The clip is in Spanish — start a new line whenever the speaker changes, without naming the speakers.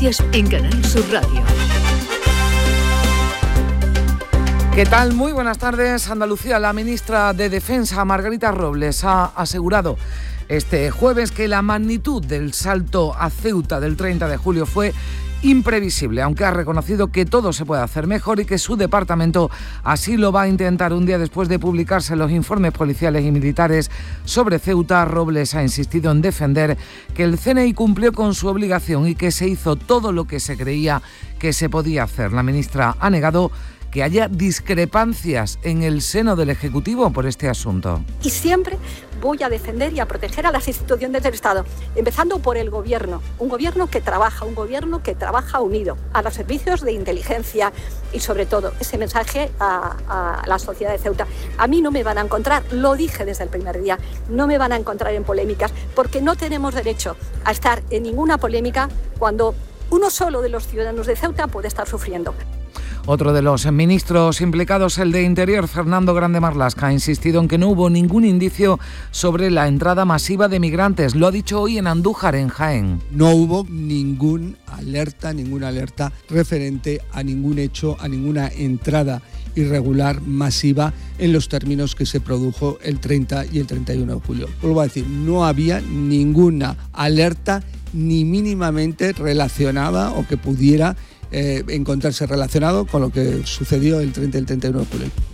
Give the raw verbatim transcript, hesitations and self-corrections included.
noticias en Canal Sur Radio.
¿Qué tal? Muy buenas tardes. Andalucía, la ministra de Defensa, Margarita Robles, ha asegurado este jueves que la magnitud del salto a Ceuta del treinta de julio fue imprevisible, aunque ha reconocido que todo se puede hacer mejor y que su departamento así lo va a intentar. Un día después de publicarse los informes policiales y militares sobre Ceuta, Robles ha insistido en defender que el C N I cumplió con su obligación y que se hizo todo lo que se creía que se podía hacer. La ministra ha negado que haya discrepancias en el seno del Ejecutivo por este asunto.
Y siempre voy a defender y a proteger a las instituciones del Estado, empezando por el Gobierno, un Gobierno que trabaja, un Gobierno que trabaja unido, a los servicios de inteligencia y sobre todo ese mensaje a, a la sociedad de Ceuta. A mí no me van a encontrar, lo dije desde el primer día, no me van a encontrar en polémicas, porque no tenemos derecho a estar en ninguna polémica cuando uno solo de los ciudadanos de Ceuta puede estar sufriendo.
Otro de los ministros implicados, el de Interior, Fernando Grande Marlaska, ha insistido en que no hubo ningún indicio sobre la entrada masiva de migrantes. Lo ha dicho hoy en Andújar, en Jaén.
No hubo ningún alerta, ninguna alerta referente a ningún hecho, a ninguna entrada irregular masiva en los términos que se produjo el treinta y el treinta y uno de julio. Vuelvo a decir, no había ninguna alerta ni mínimamente relacionada o que pudiera Eh, encontrarse relacionado con lo que sucedió el treinta y el treinta y uno de julio.